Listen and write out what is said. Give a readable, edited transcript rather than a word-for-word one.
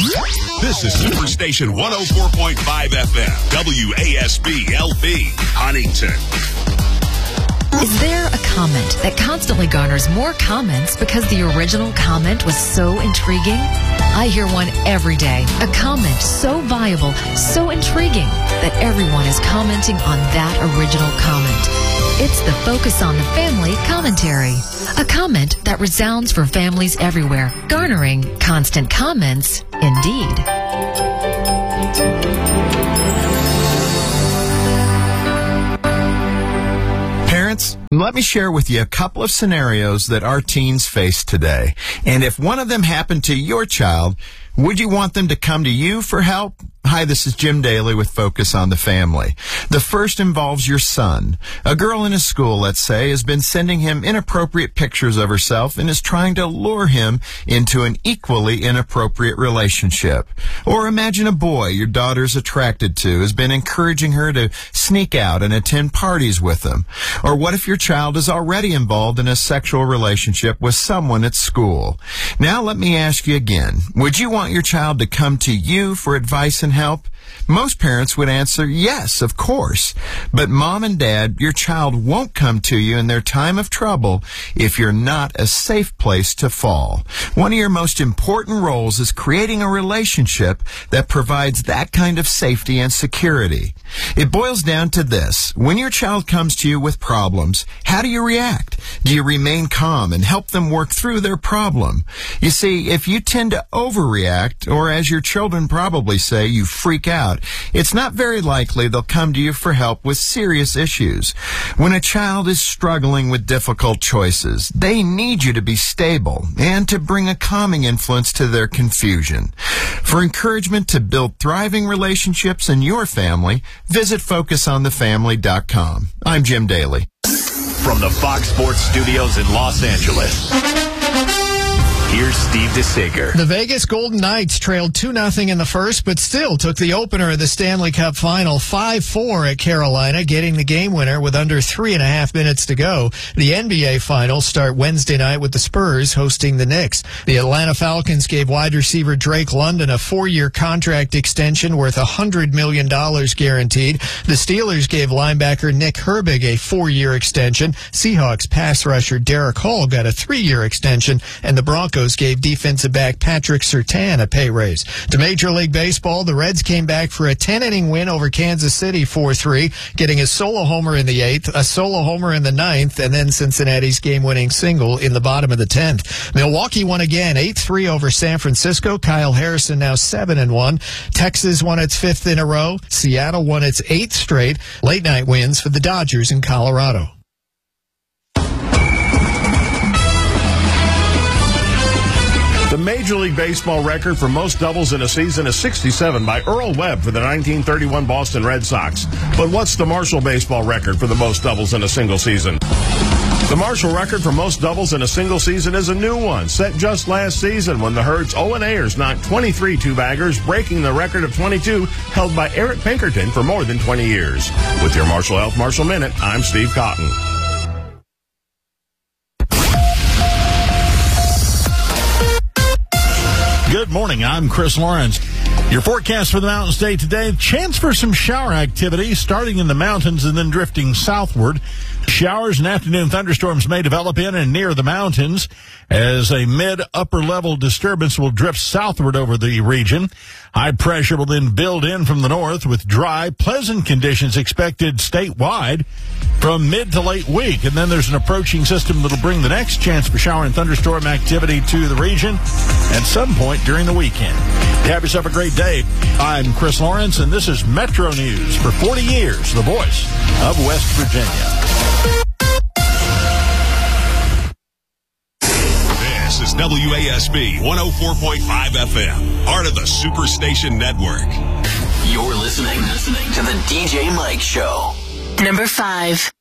This is Superstation 104.5 FM, WASB LP, Huntington. Is there a comment that constantly garners more comments because the original comment was so intriguing? I hear one every day. A comment so viable, so intriguing, that everyone is commenting on that original comment. It's the Focus on the Family commentary. A comment that resounds for families everywhere, garnering constant comments indeed. Parents, let me share with you a couple of scenarios that our teens face today. And if one of them happened to your child, would you want them to come to you for help? Hi, this is Jim Daly with Focus on the Family. The first involves your son. A girl in his school, let's say, has been sending him inappropriate pictures of herself and is trying to lure him into an equally inappropriate relationship. Or imagine a boy your daughter's attracted to has been encouraging her to sneak out and attend parties with him. Or what if your child is already involved in a sexual relationship with someone at school? Now let me ask you again. Would you want your child to come to you for advice and help? Most parents would answer yes, of course. But mom and dad, your child won't come to you in their time of trouble if you're not a safe place to fall. One of your most important roles is creating a relationship that provides that kind of safety and security. It boils down to this. When your child comes to you with problems, how do you react? Do you remain calm and help them work through their problem? You see, if you tend to overreact, or as your children probably say, you freak out, it's not very likely they'll come to you for help with serious issues. When a child is struggling with difficult choices, they need you to be stable and to bring a calming influence to their confusion. For encouragement to build thriving relationships in your family, visit FocusOnTheFamily.com. I'm Jim Daly. From the Fox Sports Studios in Los Angeles, here's Steve DeSager. The Vegas Golden Knights trailed 2-0 in the first, but still took the opener of the Stanley Cup Final 5-4 at Carolina, getting the game winner with under 3.5 minutes to go. The NBA Finals start Wednesday night with the Spurs hosting the Knicks. The Atlanta Falcons gave wide receiver Drake London a 4-year contract extension worth $100 million guaranteed. The Steelers gave linebacker Nick Herbig a 4-year extension. Seahawks pass rusher Derek Hall got a 3-year extension, and the Broncos gave defensive back Patrick Surtain a pay raise. To Major League Baseball, the Reds came back for a 10-inning win over Kansas City 4-3, getting a solo homer in the 8th, a solo homer in the 9th, and then Cincinnati's game-winning single in the bottom of the 10th. Milwaukee won again, 8-3 over San Francisco. Kyle Harrison now 7-1. Texas won its 5th in a row. Seattle won its 8th straight. Late-night wins for the Dodgers in Colorado. The Major League Baseball record for most doubles in a season is 67 by Earl Webb for the 1931 Boston Red Sox. But what's the Marshall baseball record for the most doubles in a single season? The Marshall record for most doubles in a single season is a new one, set just last season when the Herd's Owen Ayers knocked 23 two-baggers, breaking the record of 22 held by Eric Pinkerton for more than 20 years. With your Marshall Health Marshall Minute, I'm Steve Cotton. Good morning. I'm Chris Lawrence. Your forecast for the Mountain State today, chance for some shower activity starting in the mountains and then drifting southward. Showers and afternoon thunderstorms may develop in and near the mountains as a mid-upper level disturbance will drift southward over the region. High pressure will then build in from the north with dry, pleasant conditions expected statewide from mid to late week. And then there's an approaching system that'll bring the next chance for shower and thunderstorm activity to the region at some point during the weekend. Have yourself a great day. I'm Chris Lawrence, and this is Metro News. For 40 years, the voice of West Virginia. This is WASB 104.5 FM, part of the Superstation Network. You're listening to the DJ Mike Show. Number 5.